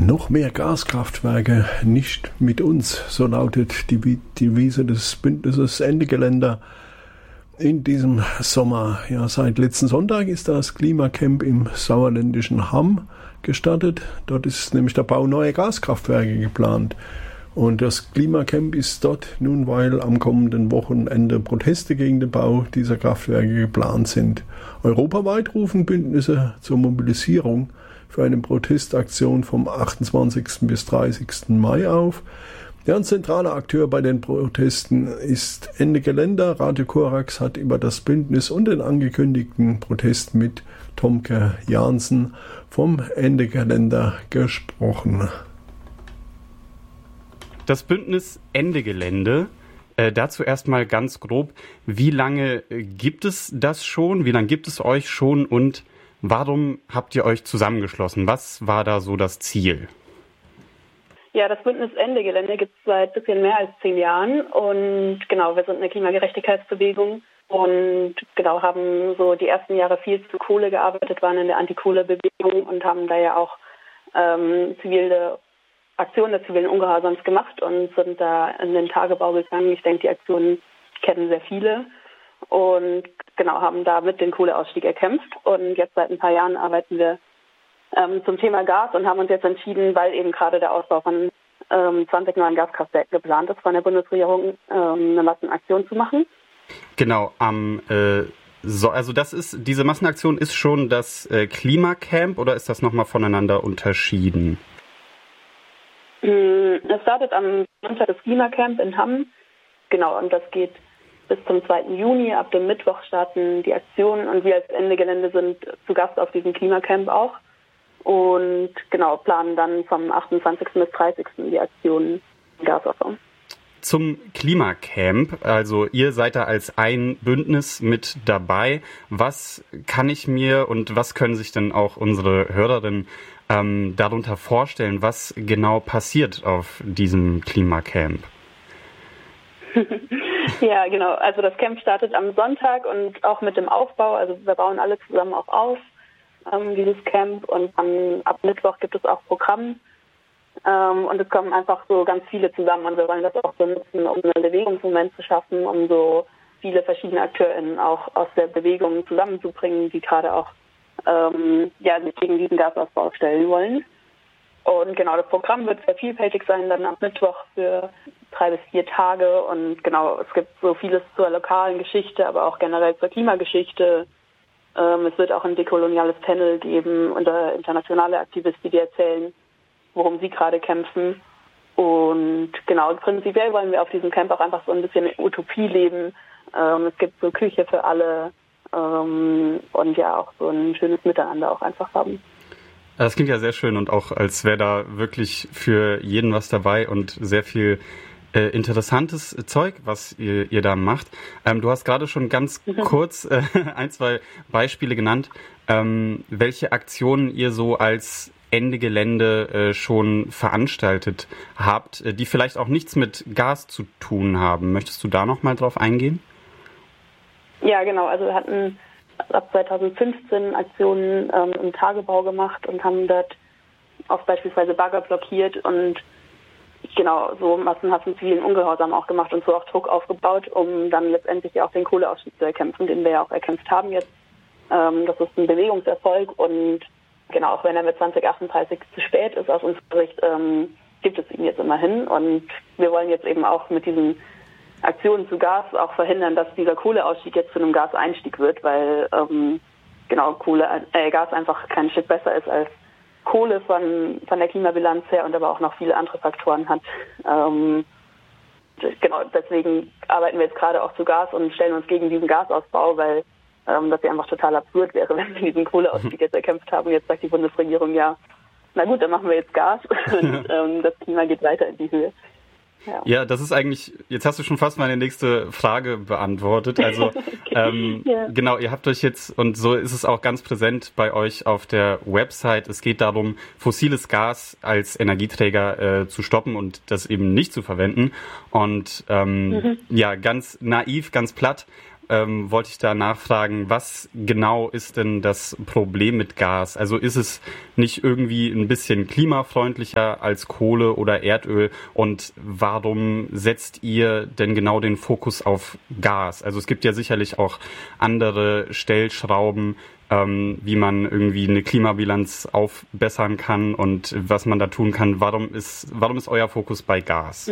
Noch mehr Gaskraftwerke, nicht mit uns, so lautet die Devise des Bündnisses Ende Gelände in diesem Sommer. Ja, seit letzten Sonntag ist das Klimacamp im sauerländischen Hamm gestartet. Dort ist nämlich der Bau neuer Gaskraftwerke geplant. Und das Klimacamp ist dort nun, weil am kommenden Wochenende Proteste gegen den Bau dieser Kraftwerke geplant sind. Europaweit rufen Bündnisse zur Mobilisierung für eine Protestaktion vom 28. bis 30. Mai auf. Ja, ein zentraler Akteur bei den Protesten ist Ende Gelände. Radio Korax hat über das Bündnis und den angekündigten Protest mit Tomke Jansen vom Ende Gelände gesprochen. Das Bündnis Ende Gelände, dazu erstmal ganz grob, wie lange gibt es das schon? Wie lange gibt es euch schon und warum habt ihr euch zusammengeschlossen? Was war da so das Ziel? Ja, das Bündnis Ende Gelände gibt es seit ein bisschen mehr als 10 Jahren und genau, wir sind eine Klimagerechtigkeitsbewegung und genau, haben so die ersten Jahre viel zu Kohle gearbeitet, waren in der Anti-Kohle-Bewegung und haben da ja auch zivile Aktionen des zivilen Ungehorsams gemacht und sind da in den Tagebau gegangen. Ich denke, die Aktionen kennen sehr viele und genau, haben da mit den Kohleausstieg erkämpft und jetzt seit ein paar Jahren arbeiten wir zum Thema Gas und haben uns jetzt entschieden, weil eben gerade der Ausbau von 20 neuen Gaskraftwerken geplant ist von der Bundesregierung, eine Massenaktion zu machen. Genau, also diese Massenaktion ist schon das Klimacamp oder ist das nochmal voneinander unterschieden? Es startet am Sonntag das Klimacamp in Hamm, genau, und das geht bis zum 2. Juni. Ab dem Mittwoch starten die Aktionen und wir als Ende Gelände sind zu Gast auf diesem Klimacamp auch und genau, planen dann vom 28. bis 30. die Aktionen im Gasausbau. Zum Klimacamp, also ihr seid da als ein Bündnis mit dabei. Was kann ich mir und was können sich denn auch unsere Hörerinnen darunter vorstellen, was genau passiert auf diesem Klimacamp? Ja, genau. Also das Camp startet am Sonntag und auch mit dem Aufbau. Also wir bauen alle zusammen auch auf, dieses Camp. Und dann ab Mittwoch gibt es auch Programm. Und es kommen einfach so ganz viele zusammen. Und wir wollen das auch benutzen, um einen Bewegungsmoment zu schaffen, um so viele verschiedene AkteurInnen auch aus der Bewegung zusammenzubringen, die gerade auch sich gegen diesen Gasausbau stellen wollen. Und genau, das Programm wird sehr vielfältig sein, dann am Mittwoch für 3 bis 4 Tage. Und genau, es gibt so vieles zur lokalen Geschichte, aber auch generell zur Klimageschichte. Es wird auch ein dekoloniales Panel geben und internationale Aktivisten, die erzählen, worum sie gerade kämpfen. Und genau, prinzipiell wollen wir auf diesem Camp auch einfach so ein bisschen Utopie leben. Es gibt so Küche für alle. Und ja, auch so ein schönes Miteinander auch einfach haben. Das klingt ja sehr schön und auch, als wäre da wirklich für jeden was dabei und sehr viel interessantes Zeug, was ihr da macht. Du hast gerade schon ganz kurz 1, 2 Beispiele genannt, welche Aktionen ihr so als Ende Gelände schon veranstaltet habt, die vielleicht auch nichts mit Gas zu tun haben. Möchtest du da noch mal drauf eingehen? Ja, genau. Also wir hatten ab 2015 Aktionen im Tagebau gemacht und haben dort auch beispielsweise Bagger blockiert und genau so massenhaften zivilen Ungehorsam auch gemacht und so auch Druck aufgebaut, um dann letztendlich auch den Kohleausstieg zu erkämpfen, den wir ja auch erkämpft haben jetzt. Das ist ein Bewegungserfolg und genau, auch wenn er mit 2038 zu spät ist aus unserer Sicht, gibt es ihn jetzt immerhin und wir wollen jetzt eben auch mit diesen Aktionen zu Gas auch verhindern, dass dieser Kohleausstieg jetzt zu einem Gaseinstieg wird, weil Gas einfach kein Stück besser ist als Kohle von der Klimabilanz her und aber auch noch viele andere Faktoren hat. Genau, deswegen arbeiten wir jetzt gerade auch zu Gas und stellen uns gegen diesen Gasausbau, weil das ja einfach total absurd wäre, wenn wir diesen Kohleausstieg jetzt erkämpft haben. Jetzt sagt die Bundesregierung, ja, na gut, dann machen wir jetzt Gas und das Klima geht weiter in die Höhe. Ja, das ist eigentlich, jetzt hast du schon fast meine nächste Frage beantwortet. Also Genau, ihr habt euch jetzt, und so ist es auch ganz präsent bei euch auf der Website, es geht darum, fossiles Gas als Energieträger zu stoppen und das eben nicht zu verwenden. Und ja, ganz naiv, ganz platt, wollte ich da nachfragen, was genau ist denn das Problem mit Gas? Also ist es nicht irgendwie ein bisschen klimafreundlicher als Kohle oder Erdöl? Und warum setzt ihr denn genau den Fokus auf Gas? Also es gibt ja sicherlich auch andere Stellschrauben, wie man irgendwie eine Klimabilanz aufbessern kann und was man da tun kann. Warum ist euer Fokus bei Gas?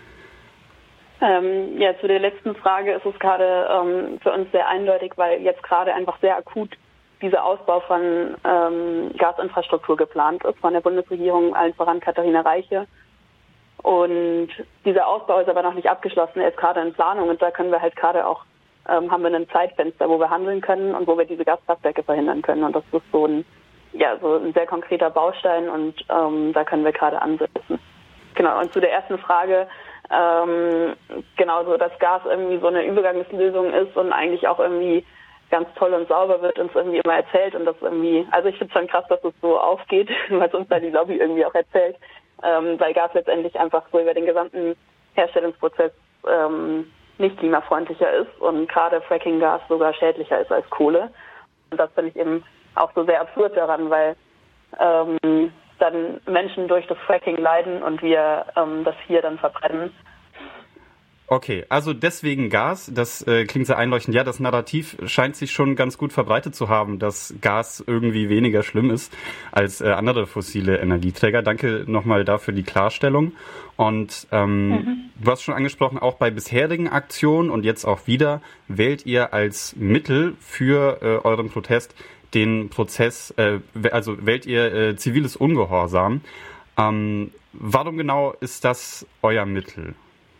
Ja, zu der letzten Frage ist es gerade für uns sehr eindeutig, weil jetzt gerade einfach sehr akut dieser Ausbau von Gasinfrastruktur geplant ist von der Bundesregierung, allen voran Katharina Reiche. Und dieser Ausbau ist aber noch nicht abgeschlossen, er ist gerade in Planung und da können wir halt gerade auch, haben wir ein Zeitfenster, wo wir handeln können und wo wir diese Gaskraftwerke verhindern können. Und das ist so ein sehr konkreter Baustein und da können wir gerade ansetzen. Genau, und zu der ersten Frage, genauso, dass Gas irgendwie so eine Übergangslösung ist und eigentlich auch irgendwie ganz toll und sauber wird, uns irgendwie immer erzählt und das irgendwie, also ich finde es schon krass, dass es so aufgeht, was uns da die Lobby irgendwie auch erzählt, weil Gas letztendlich einfach so über den gesamten Herstellungsprozess nicht klimafreundlicher ist und gerade Fracking-Gas sogar schädlicher ist als Kohle. Und das finde ich eben auch so sehr absurd daran, weil dann Menschen durch das Fracking leiden und wir das hier dann verbrennen. Okay, also deswegen Gas, das klingt sehr einleuchtend. Ja, das Narrativ scheint sich schon ganz gut verbreitet zu haben, dass Gas irgendwie weniger schlimm ist als andere fossile Energieträger. Danke nochmal dafür die Klarstellung. Und du hast schon angesprochen, auch bei bisherigen Aktionen und jetzt auch wieder, wählt ihr als Mittel für euren Protest den Prozess, also wählt ihr ziviles Ungehorsam. Warum genau ist das euer Mittel?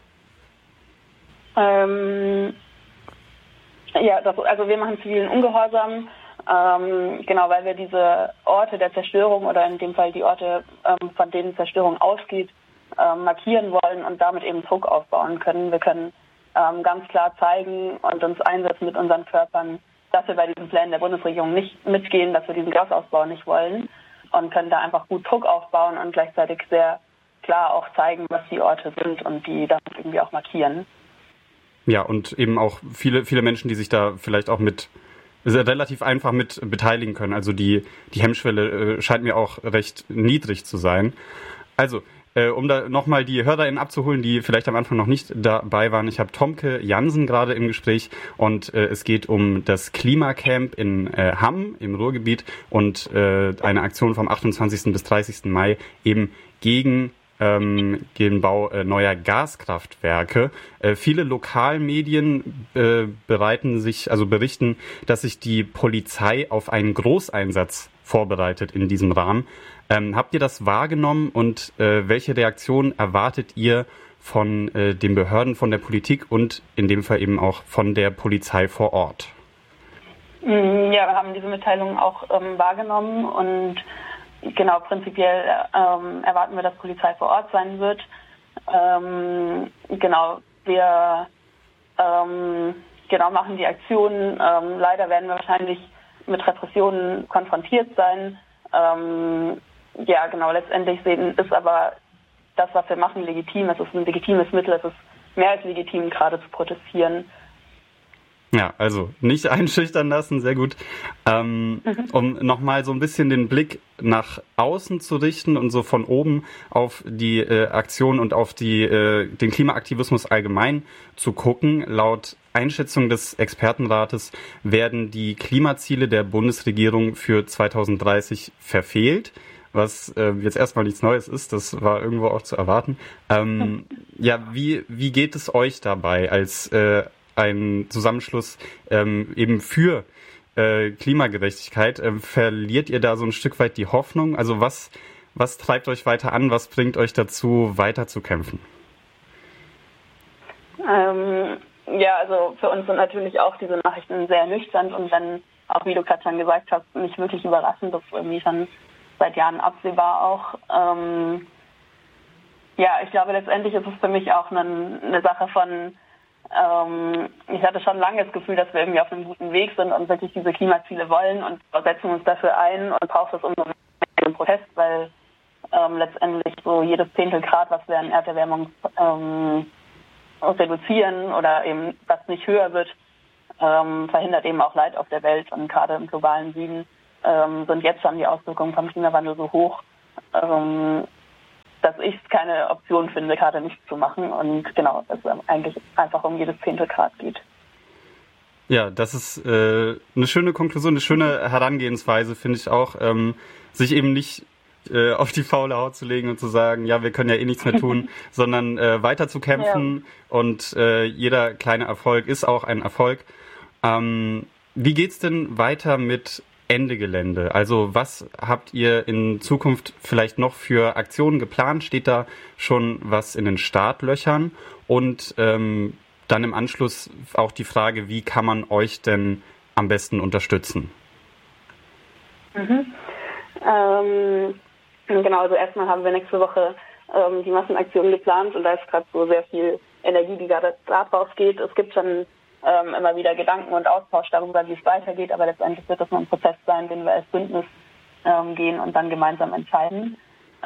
Also wir machen zivilen Ungehorsam, genau, weil wir diese Orte der Zerstörung oder in dem Fall die Orte, von denen Zerstörung ausgeht, markieren wollen und damit eben Druck aufbauen können. Wir können ganz klar zeigen und uns einsetzen mit unseren Körpern, dass wir bei diesen Plänen der Bundesregierung nicht mitgehen, dass wir diesen Gasausbau nicht wollen und können da einfach gut Druck aufbauen und gleichzeitig sehr klar auch zeigen, was die Orte sind und die damit irgendwie auch markieren. Ja, und eben auch viele Menschen, die sich da vielleicht auch relativ einfach mit beteiligen können. Also die Hemmschwelle scheint mir auch recht niedrig zu sein. Also, um da nochmal die HörerInnen abzuholen, die vielleicht am Anfang noch nicht dabei waren. Ich habe Tomke Jansen gerade im Gespräch und es geht um das Klimacamp in Hamm im Ruhrgebiet und eine Aktion vom 28. bis 30. Mai eben gegen den Bau neuer Gaskraftwerke. Viele Lokalmedien berichten, dass sich die Polizei auf einen Großeinsatz vorbereitet in diesem Rahmen. Habt ihr das wahrgenommen und welche Reaktion erwartet ihr von den Behörden, von der Politik und in dem Fall eben auch von der Polizei vor Ort? Ja, wir haben diese Mitteilung auch wahrgenommen und genau, prinzipiell erwarten wir, dass Polizei vor Ort sein wird. Genau, wir machen die Aktion. Leider werden wir wahrscheinlich mit Repressionen konfrontiert sein. Ja, genau, letztendlich ist aber das, was wir machen, legitim. Es ist ein legitimes Mittel. Es ist mehr als legitim, gerade zu protestieren. Ja, also nicht einschüchtern lassen, sehr gut. Um nochmal so ein bisschen den Blick nach außen zu richten und so von oben auf die Aktion und auf den Klimaaktivismus allgemein zu gucken. Laut Einschätzung des Expertenrates werden die Klimaziele der Bundesregierung für 2030 verfehlt, was jetzt erstmal nichts Neues ist, das war irgendwo auch zu erwarten. Ja, wie geht es euch dabei als ein Zusammenschluss eben für Klimagerechtigkeit? Verliert ihr da so ein Stück weit die Hoffnung? Also was treibt euch weiter an? Was bringt euch dazu, weiter zu kämpfen? Ja, also für uns sind natürlich auch diese Nachrichten sehr ernüchternd und wenn, auch wie du gerade schon gesagt hast, nicht wirklich überraschend, das ist irgendwie schon seit Jahren absehbar auch. Ja, ich glaube, letztendlich ist es für mich auch eine Sache von ich hatte schon lange das Gefühl, dass wir irgendwie auf einem guten Weg sind und wirklich diese Klimaziele wollen und setzen uns dafür ein und braucht es umso mehr im Protest, weil letztendlich so jedes Zehntel Grad, was wir an Erderwärmung reduzieren oder eben was nicht höher wird, verhindert eben auch Leid auf der Welt. Und gerade im globalen Süden sind jetzt schon die Auswirkungen vom Klimawandel so hoch, dass ich es keine Option finde, gerade nichts zu machen. Und genau, dass es eigentlich einfach um jedes 10. Grad geht. Ja, das ist eine schöne Konklusion, eine schöne Herangehensweise, finde ich auch, sich eben nicht auf die faule Haut zu legen und zu sagen, ja, wir können ja eh nichts mehr tun, sondern weiter zu kämpfen und jeder kleine Erfolg ist auch ein Erfolg. Wie geht's denn weiter mit Ende Gelände? Also was habt ihr in Zukunft vielleicht noch für Aktionen geplant? Steht da schon was in den Startlöchern? Und dann im Anschluss auch die Frage, wie kann man euch denn am besten unterstützen? Genau, also erstmal haben wir nächste Woche die Massenaktion geplant und da ist gerade so sehr viel Energie, die gerade da drauf geht. Es gibt schon immer wieder Gedanken und Austausch darüber, wie es weitergeht, aber letztendlich wird das nur ein Prozess sein, den wir als Bündnis gehen und dann gemeinsam entscheiden.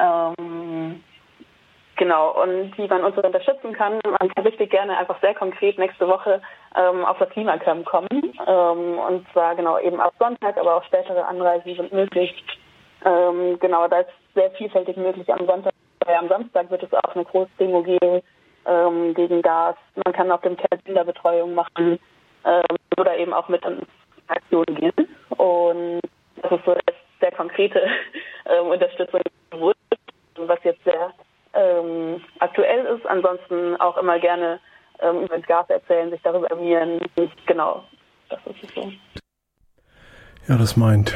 Genau, und wie man uns unterstützen kann, man kann richtig gerne einfach sehr konkret nächste Woche auf das Klimacamp kommen. Und zwar genau eben ab Sonntag, aber auch spätere Anreisen sind möglich. Genau, da ist sehr vielfältig möglich am Sonntag. Am Samstag wird es auch eine Großdemo geben gegen Gas. Man kann auf dem Camp Kinderbetreuung machen oder eben auch mit in Aktionen gehen. Und das ist so eine sehr konkrete Unterstützung, was jetzt sehr aktuell ist. Ansonsten auch immer gerne über Gas erzählen, sich darüber informieren. Genau, das ist es so. Ja, das meint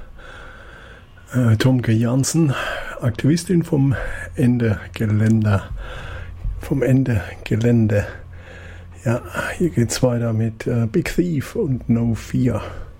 Tomke Jansen, Aktivistin vom Ende Gelände. Ja, hier geht's weiter mit Big Thief und No Fear.